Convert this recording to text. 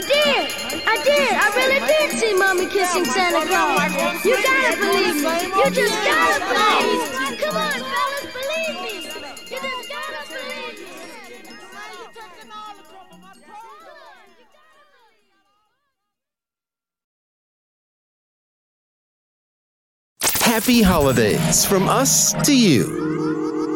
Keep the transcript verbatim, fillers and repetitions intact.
did. I did. I really did see Mommy kissing Santa Claus. You gotta believe me. You just gotta believe me. Come on, fellas, believe me. You just gotta believe me. Happy holidays from us to you.